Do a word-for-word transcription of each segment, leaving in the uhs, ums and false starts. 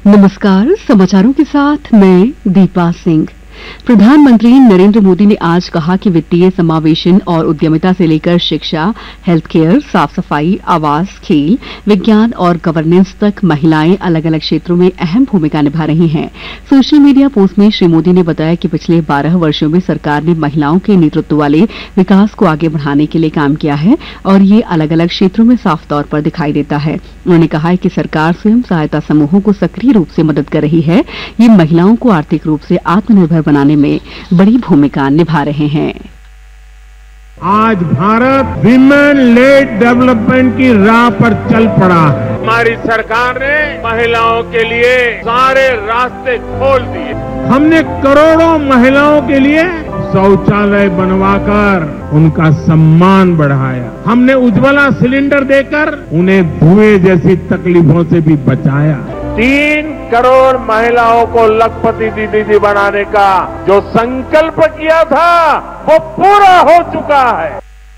नमस्कार, समाचारों के साथ मैं दीपा सिंह। प्रधानमंत्री नरेंद्र मोदी ने आज कहा कि वित्तीय समावेशन और उद्यमिता से लेकर शिक्षा, हेल्थ केयर, साफ सफाई, आवास, खेल, विज्ञान और गवर्नेंस तक महिलाएं अलग अलग क्षेत्रों में अहम भूमिका निभा रही हैं। सोशल मीडिया पोस्ट में श्री मोदी ने बताया कि पिछले बारह वर्षों में सरकार ने महिलाओं के नेतृत्व वाले विकास को आगे बढ़ाने के लिए काम किया है और ये अलग अलग क्षेत्रों में साफ तौर पर दिखाई देता है। उन्होंने कहा है कि सरकार स्वयं सहायता समूहों को सक्रिय रूप से मदद कर रही है। ये महिलाओं को आर्थिक रूप से आत्मनिर्भर बनाने में बड़ी भूमिका निभा रहे हैं। आज भारत विमेन लेड डेवलपमेंट की राह पर चल पड़ा है। हमारी सरकार ने महिलाओं के लिए सारे रास्ते खोल दिए। हमने करोड़ों महिलाओं के लिए शौचालय बनवाकर उनका सम्मान बढ़ाया। हमने उज्ज्वला सिलेंडर देकर उन्हें धुएं जैसी तकलीफों से भी बचाया। तीन करोड़ महिलाओं को लखपति दीदी बनाने का जो संकल्प किया था वो पूरा हो चुका है।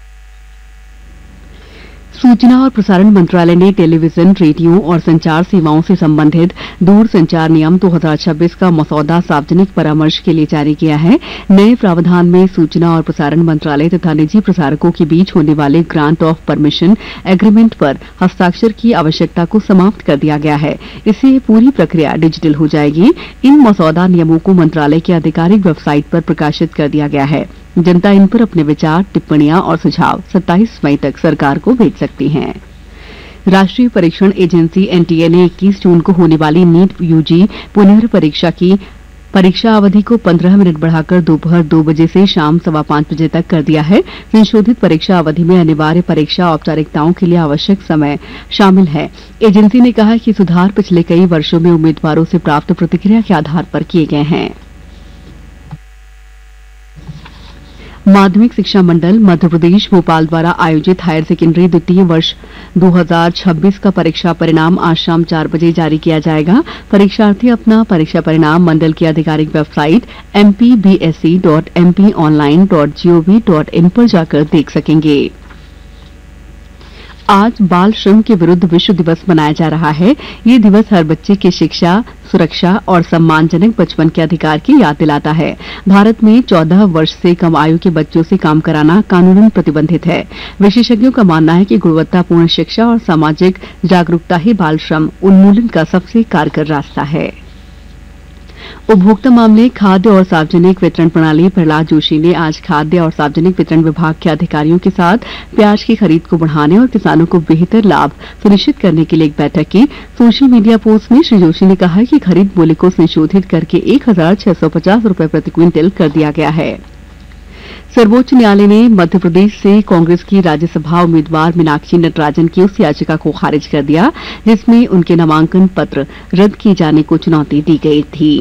सूचना और प्रसारण मंत्रालय ने टेलीविजन, रेडियो और संचार सेवाओं से संबंधित दूरसंचार नियम दो हज़ार छब्बीस का मसौदा सार्वजनिक परामर्श के लिए जारी किया है। नए प्रावधान में सूचना और प्रसारण मंत्रालय तथा निजी प्रसारकों के बीच होने वाले ग्रांट ऑफ परमिशन एग्रीमेंट पर हस्ताक्षर की आवश्यकता को समाप्त कर दिया गया है। इससे पूरी प्रक्रिया डिजिटल हो जाएगी। इन मसौदा नियमों को मंत्रालय की आधिकारिक वेबसाइट पर प्रकाशित कर दिया गया है। जनता इन पर अपने विचार, टिप्पणियां और सुझाव सत्ताईस मई तक सरकार को भेज सकती हैं। राष्ट्रीय परीक्षण एजेंसी एनटीए ने इक्कीस जून को होने वाली नीट यूजी पुनर्परीक्षा की परीक्षा अवधि को पंद्रह मिनट बढ़ाकर दोपहर दो बजे से शाम सवा पांच बजे तक कर दिया है। संशोधित परीक्षा अवधि में अनिवार्य परीक्षा औपचारिकताओं के लिए आवश्यक समय शामिल है। एजेंसी ने कहा कि सुधार पिछले कई वर्षों में उम्मीदवारों से प्राप्त प्रतिक्रिया के आधार पर किए गए हैं। माध्यमिक शिक्षा मंडल मध्य प्रदेश भोपाल द्वारा आयोजित हायर सेकेंडरी द्वितीय वर्ष दो हज़ार छब्बीस का परीक्षा परिणाम आज शाम चार बजे जारी किया जाएगा। परीक्षार्थी अपना परीक्षा परिणाम मंडल की आधिकारिक website M P B S E dot M P online dot G O V dot in पर जाकर देख सकेंगे। आज बाल श्रम के विरुद्ध विश्व दिवस मनाया जा रहा है। ये दिवस हर बच्चे की शिक्षा, सुरक्षा और सम्मानजनक बचपन के अधिकार की याद दिलाता है। भारत में चौदह वर्ष से कम आयु के बच्चों से काम कराना कानूनन प्रतिबंधित है। विशेषज्ञों का मानना है कि गुणवत्तापूर्ण शिक्षा और सामाजिक जागरूकता ही बाल श्रम उन्मूलन का सबसे कारगर रास्ता है। उपभोक्ता मामले, खाद्य और सार्वजनिक वितरण प्रणाली प्रहलाद जोशी ने आज खाद्य और सार्वजनिक वितरण विभाग के अधिकारियों के साथ प्याज की खरीद को बढ़ाने और किसानों को बेहतर लाभ सुनिश्चित करने के लिए एक बैठक की। सोशल मीडिया पोस्ट में श्री जोशी ने कहा कि खरीद मूल्य को संशोधित करके एक हजार छह सौ पचास रूपये प्रति क्विंटल कर दिया गया है। सर्वोच्च न्यायालय ने मध्य प्रदेश से कांग्रेस की राज्यसभा उम्मीदवार मीनाक्षी नटराजन की उस याचिका को खारिज कर दिया जिसमें उनके नामांकन पत्र रद्द किए जाने को चुनौती दी गई थी।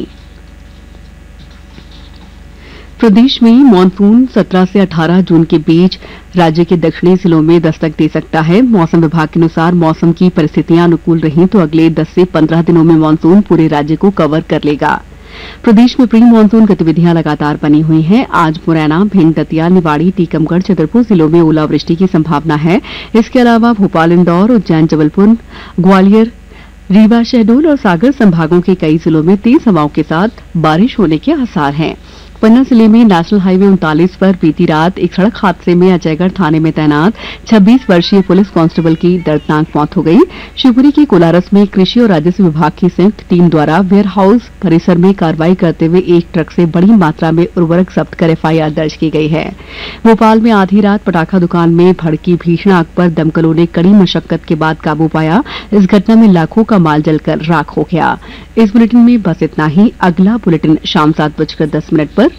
प्रदेश में मानसून सत्रह से अठारह जून के बीच राज्य के दक्षिणी जिलों में दस्तक दे सकता है। मौसम विभाग के अनुसार मौसम की परिस्थितियां अनुकूल रहीं तो अगले दस से पंद्रह दिनों में मानसून पूरे राज्य को कवर कर लेगा। प्रदेश में प्री मानसून गतिविधियां लगातार बनी हुई हैं। आज मुरैना, भिंड, दतिया, निवाड़ी, टीकमगढ़, छतरपुर जिलों में ओलावृष्टि की संभावना है। इसके अलावा भोपाल, इंदौर, उज्जैन, जबलपुर, ग्वालियर, रीवा, शहडोल और सागर संभागों के कई जिलों में तेज हवाओं के साथ बारिश होने के आसार हैं। पन्ना जिले में नेशनल हाईवे उनतालीस पर बीती रात एक सड़क हादसे में अजयगढ़ थाने में तैनात छब्बीस वर्षीय पुलिस कांस्टेबल की दर्दनाक मौत हो गई। शिवपुरी के कोलारस में कृषि और राजस्व विभाग की संयुक्त टीम द्वारा वेयर हाउस परिसर में कार्रवाई करते हुए एक ट्रक से बड़ी मात्रा में उर्वरक जब्त कर एफ आई आर दर्ज की गई है। भोपाल में आधी रात पटाखा दुकान में भड़की भीषण आग पर दमकलों ने कड़ी मशक्कत के बाद काबू पाया। इस घटना में लाखों का माल जलकर राख हो गया। इस बुलेटिन में बस इतना ही। अगला बुलेटिन शाम सात बजकर दस मिनट पर